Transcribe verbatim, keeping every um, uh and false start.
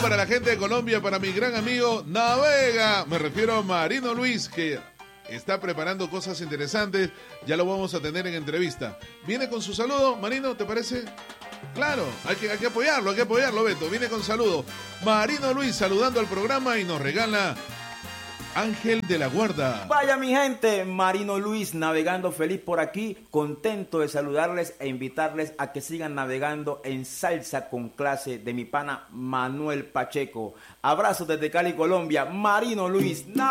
para la gente de Colombia, para mi gran amigo Navega. Me refiero a Marino Luis, que está preparando cosas interesantes. Ya lo vamos a tener en entrevista. Viene con su saludo, Marino, ¿te parece? Claro, hay que, hay que apoyarlo, hay que apoyarlo, Beto. Viene con saludo. Marino Luis saludando al programa y nos regala Ángel de la Guarda. Vaya mi gente, Marino Luis navegando feliz por aquí, contento de saludarles e invitarles a que sigan navegando en Salsa con Clase de mi pana Manuel Pacheco. Abrazos desde Cali, Colombia, Marino Luis.